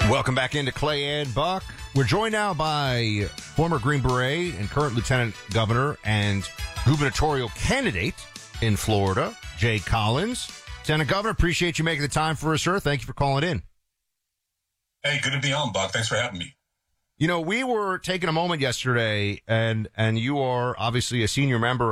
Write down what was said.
Welcome back into Clay and Buck. We're joined now by former Green Beret and current Lieutenant Governor and gubernatorial candidate in Florida, Jay Collins. Lieutenant Governor, appreciate you making the time for us, sir. Thank you for calling in. Hey, good to be on, Buck. Thanks for having me. You know, we were taking a moment yesterday, and you are obviously a senior member